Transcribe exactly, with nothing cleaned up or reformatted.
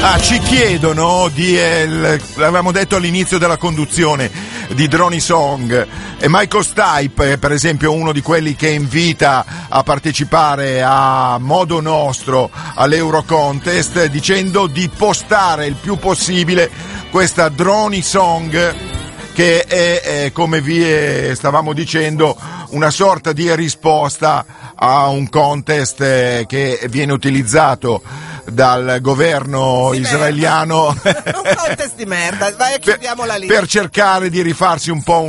Ah, ci chiedono di, eh, l'avevamo detto all'inizio della conduzione, di Droni Song, e Michael Stipe, per esempio, uno di quelli che invita a partecipare a modo nostro all'Euro Contest, dicendo di postare il più possibile questa Droni Song, che è, è, come vi stavamo dicendo, una sorta di risposta a un contest che viene utilizzato dal governo di israeliano un contest di merda, vai e chiudiamola lì, per cercare di rifarsi un po'